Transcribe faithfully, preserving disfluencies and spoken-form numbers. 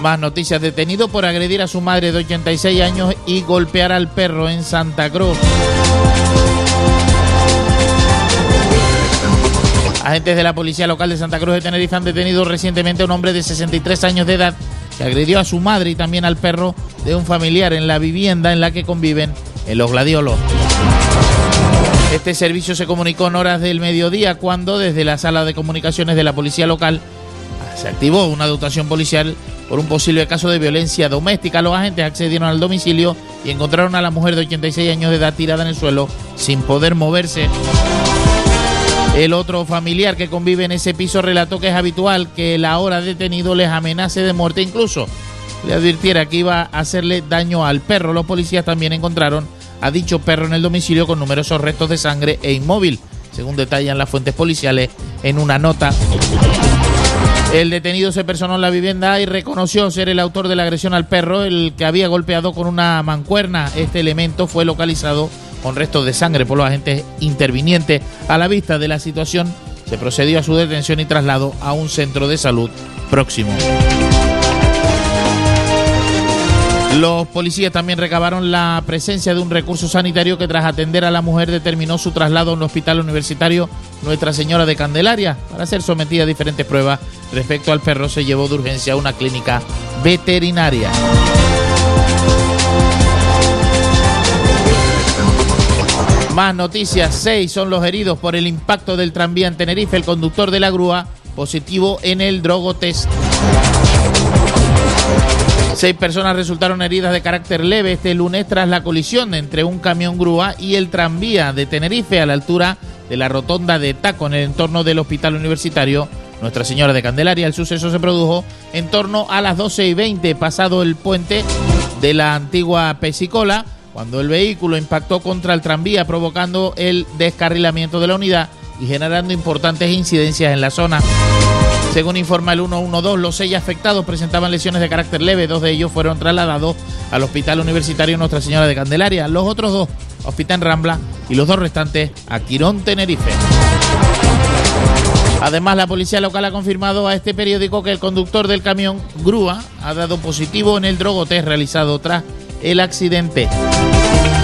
Más noticias. Detenido por agredir a su madre de ochenta y seis años y golpear al perro en Santa Cruz. Agentes de la Policía Local de Santa Cruz de Tenerife han detenido recientemente a un hombre de sesenta y tres años de edad que agredió a su madre y también al perro de un familiar en la vivienda en la que conviven en Los Gladiolos. Este servicio se comunicó en horas del mediodía cuando desde la sala de comunicaciones de la Policía Local se activó una dotación policial por un posible caso de violencia doméstica. Los agentes accedieron al domicilio y encontraron a la mujer de ochenta y seis años de edad tirada en el suelo sin poder moverse. El otro familiar que convive en ese piso relató que es habitual que el ahora detenido les amenace de muerte, incluso le advirtiera que iba a hacerle daño al perro. Los policías también encontraron a dicho perro en el domicilio con numerosos restos de sangre e inmóvil, según detallan las fuentes policiales en una nota. El detenido se personó en la vivienda y reconoció ser el autor de la agresión al perro, el que había golpeado con una mancuerna. Este elemento fue localizado con restos de sangre por los agentes intervinientes. A la vista de la situación, se procedió a su detención y traslado a un centro de salud próximo. Los policías también recabaron la presencia de un recurso sanitario que, tras atender a la mujer, determinó su traslado a un hospital universitario Nuestra Señora de Candelaria para ser sometida a diferentes pruebas. Respecto al perro, se llevó de urgencia a una clínica veterinaria. Más noticias. Seis son los heridos por el impacto del tranvía en Tenerife. El conductor de la grúa positivo en el drogotest. Seis personas resultaron heridas de carácter leve este lunes tras la colisión entre un camión grúa y el tranvía de Tenerife a la altura de la rotonda de Taco, en el entorno del Hospital Universitario Nuestra Señora de Candelaria. El suceso se produjo en torno a las doce y veinte, pasado el puente de la antigua Pesicola, cuando el vehículo impactó contra el tranvía, provocando el descarrilamiento de la unidad y generando importantes incidencias en la zona. Según informa el ciento doce, los seis afectados presentaban lesiones de carácter leve. Dos de ellos fueron trasladados al Hospital Universitario Nuestra Señora de Candelaria, los otros dos a Hospital Rambla y los dos restantes a Quirón, Tenerife. Además, la policía local ha confirmado a este periódico que el conductor del camión grúa ha dado positivo en el drogotest realizado tras el accidente.